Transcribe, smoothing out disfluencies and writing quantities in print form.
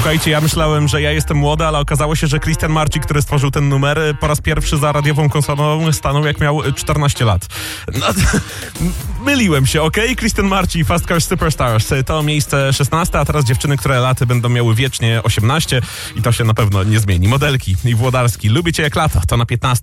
Słuchajcie, ja myślałem, że ja jestem młody, ale okazało się, że Christian Marci, który stworzył ten numer, po raz pierwszy za radiową konsolą stanął, jak miał 14 lat. No, myliłem się, okej? Christian Marci, Fast Car Superstars. To miejsce 16, a teraz dziewczyny, które laty będą miały wiecznie 18 i to się na pewno nie zmieni. Modelki i Włodarski. Lubię cię jak lata, to na 15.